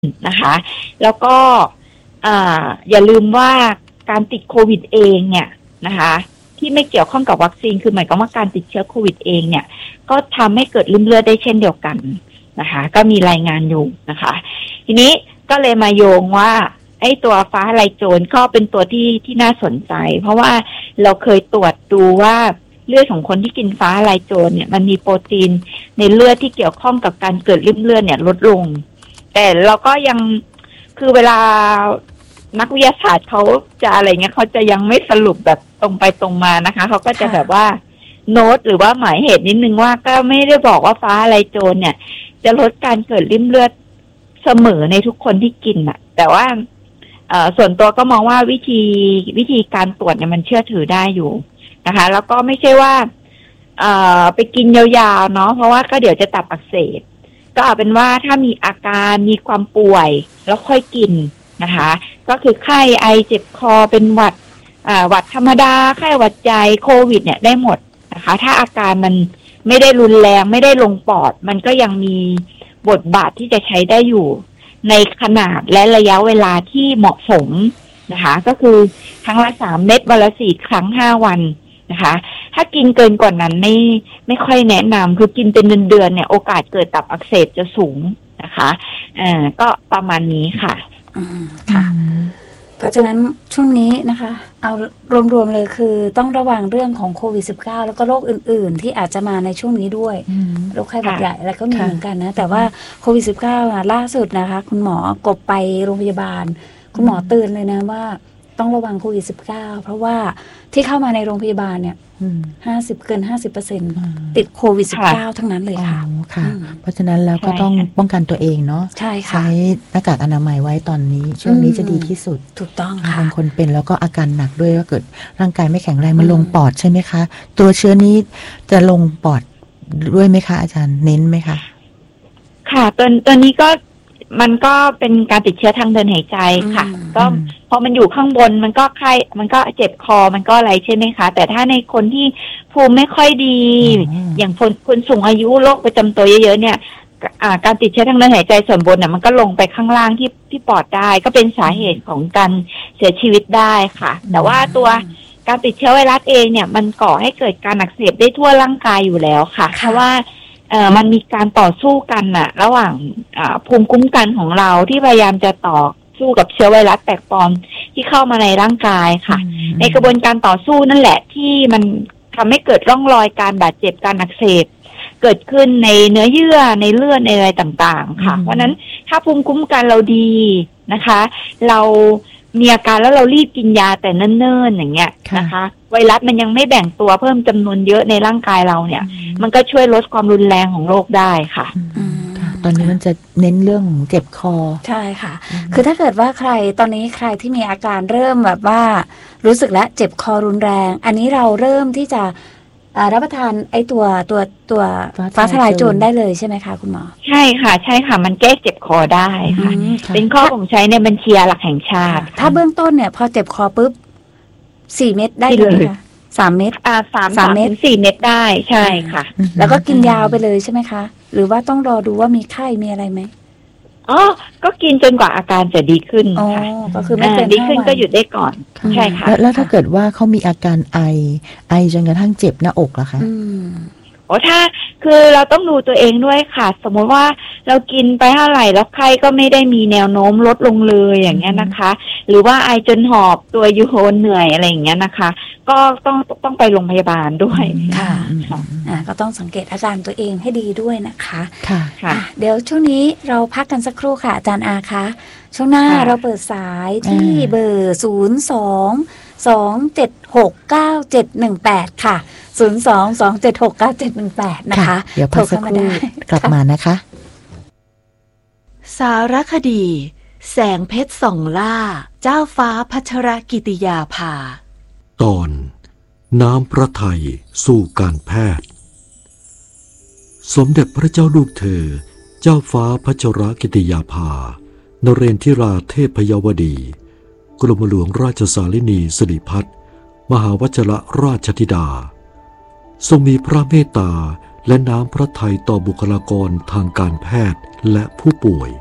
นะคะแล้วก็อย่าลืมว่าการติดโควิดเองเนี่ยนะคะที่ไม่เกี่ยวข้องกับวัคซีนคือหมายความว่าการติดเชื้อโควิดเองเนี่ยก็ทำให้เกิดริ่มเลือดได้เช่นเดียวกันนะคะก็มีรายงานอยู่นะคะทีนี้ก็เลยมาโยงว่าไอ้ตัวฟ้าทะลายโจรก็เป็นตัวที่น่าสนใจเพราะว่าเราเคยตรวจดูว่าเลือดของคนที่กินฟ้าทะลายโจรเนี่ยมันมีโปรตีนในเลือดที่เกี่ยวข้องกับการเกิดริ่มเลือดเนี่ยลดลงแต่เราก็ยังคือเวลานักวิทยาศาสตร์เขาจะอะไรเงี้ยเขาจะยังไม่สรุปแบบตรงไปตรงมานะคะเขาก็จะแบบว่าโน้ตหรือว่าหมายเหตุนิดนึงว่าก็ไม่ได้บอกว่าฟ้าทะลายโจรเนี่ยจะลดการเกิดริ่มเลือดเสมอในทุกคนที่กินอะแต่ว่าส่วนตัวก็มองว่าวิธีการตรวจเนี่ยมันเชื่อถือได้อยู่นะคะแล้วก็ไม่ใช่ว่าไปกินยาวๆเนาะเพราะว่าก็เดี๋ยวจะตับอักเสบก็เอาเป็นว่าถ้ามีอาการมีความป่วยแล้วค่อยกินนะคะก็คือไข้ไอเจ็บคอเป็นหวัดธรรมดาไข้หวัดใหญ่โควิดเนี่ยได้หมดนะคะถ้าอาการมันไม่ได้รุนแรงไม่ได้ลงปอดมันก็ยังมีบทบาทที่จะใช้ได้อยู่ในขนาดและระยะเวลาที่เหมาะสมนะคะก็คือครั้งละ3 เม็ดวันละ4 ครั้ง5 วันนะคะถ้ากินเกินกว่านั้นไม่ค่อยแนะนำคือกินเป็นเดือนเนี่ยโอกาสเกิดตับอักเสบจะสูงนะคะก็ประมาณนี้ค่ะค่ะเพราะฉะนั้นช่วงนี้นะคะเอารวมๆเลยคือต้องระวังเรื่องของโควิด -19 แล้วก็โรคอื่นๆที่อาจจะมาในช่วงนี้ด้วยโรคไข้หวัดใหญ่อะไรก็มีเหมือนกันนะแต่ว่าโควิด -19 ล่าสุดนะคะคุณหมอกบไปโรงพยาบาลคุณหมอเตือนเลยนะว่าต้องระวังโควิด -19 เพราะว่าที่เข้ามาในโรงพยาบาลเนี่ยเกิน 50% ติดโควิด -19 ทั้งนั้นเลยค่ะเพราะฉะนั้นแล้วก็ต้องป้องกันตัวเองเนาะใช่ค่ะใช้หน้ากากอนามัยไว้ตอนนี้ช่วงนี้จะดีที่สุดถูกต้องค่ะบางคนเป็นแล้วก็อาการหนักด้วยก็เกิดร่างกายไม่แข็งแรงมันลงปอดใช่ไหมคะตัวเชื้อนี้จะลงปอดด้วยไหมคะอาจารย์เน้นไหมคะค่ะตัวนี้ก็มันก็เป็นการติดเชื้อทางเดินหายใจค่ะก็พอมันอยู่ข้างบนมันก็ไข้มันก็เจ็บคอมันก็อะไรใช่ไหมคะแต่ถ้าในคนที่ภูมิไม่ค่อยดีอย่างคนสูงอายุโรคประจำตัวเยอะๆเนี่ยการติดเชื้อทางเดินหายใจส่วนบนน่ะมันก็ลงไปข้างล่างที่ปอดได้ก็เป็นสาเหตุของการเสียชีวิตได้ค่ะแต่ว่าตัวการติดเชื้อไวรัสเองเนี่ยมันก่อให้เกิดการอักเสบได้ทั่วร่างกายอยู่แล้วค่ะเพราะว่ามันมีการต่อสู้กันน่ะระหว่างภูมิคุ้มกันของเราที่พยายามจะต่อสู้กับเชื้อไวรัสแปลกปลอมที่เข้ามาในร่างกายค่ะในกระบวนการต่อสู้นั่นแหละที่มันทำให้เกิดร่องรอยการบาดเจ็บการอักเสบเกิดขึ้นในเนื้อเยื่อในเลือดในอะไรต่างๆค่ะเพราะนั้นถ้าภูมิคุ้มกันเราดีนะคะเรามีอาการแล้วเรารีบกินยาแต่เนิ่นๆอย่างเงี้ยนะคะไวรัสมันยังไม่แบ่งตัวเพิ่มจำนวนเยอะในร่างกายเราเนี่ยมันก็ช่วยลดความรุนแรงของโรคได้ค่ะตอนนี้มันจะเน้นเรื่องเจ็บคอใช่ค่ะคือถ้าเกิดว่าตอนนี้ใครที่มีอาการเริ่มแบบว่ารู้สึกแล้วเจ็บคอรุนแรงอันนี้เราเริ่มที่จะรับประทานไอ้ตัวฟ้าทะลายโจรได้เลยใช่ไหมคะคุณหมอใช่ค่ะมันแก้เจ็บคอได้ค่ะเป็นข้อบ่งใช้ในบัญชีหลักแห่งชาติถ้าเบื้องต้นเนี่ยพอเจ็บคอปุ๊บ4 เม็ดได้เลยค่ะ3 เม็ด 3 เม็ด4 เม็ดได้ใช่ค่ะแล้วก็กินยาวไปเลยใช่ไหมคะหรือว่าต้องรอดูว่ามีไข้มีอะไรไหมก็กินจนกว่าอาการจะดีขึ้นค่ะก็คือไม่เกินดีขึ้นก็หยุดได้ก่อนใช่ค่ะแล้วถ้าเกิดว่าเขามีอาการไอจนกระทั่งเจ็บหน้าอกล่ะคะถ้าคือเราต้องดูตัวเองด้วยค่ะสมมติว่าเรากินไปเท่าไหร่แล้วไข้ก็ไม่ได้มีแนวโน้มลดลงเลยอย่างเงี้ยนะคะหรือว่าไอจนหอบตัวยูโฮนเหนื่อยอะไรอย่างเงี้ยนะคะก็ต้องไปโรงพยาบาลด้วยค่ะก็ต้องสังเกตอาการตัวเองให้ดีด้วยนะคะค่ะเดี๋ยวช่วงนี้เราพักกันสักครู่ค่ะอาจารย์อาคะช่วงหน้าเราเปิดสายที่เบอร์02-276-9718ค่ะ02-276-9718นะคะเดี๋ยวพักสักครู่กลับมานะคะสารคดีแสงเพชรส่องล่าเจ้าฟ้าพัชรกิติยาภาตอนน้ำพระทัยสู่การแพทย์สมเด็จพระเจ้าลูกเธอเจ้าฟ้าพัชรกิติยาภานเรนทิราเทพยวดีกรมหลวงราชสารินีสิริพัฒน์มหาวชิรราชธิดาทรงมีพระเมตตาและน้ำพระทัยต่อบุคลากรทางการแพทย์และผู้ป่วย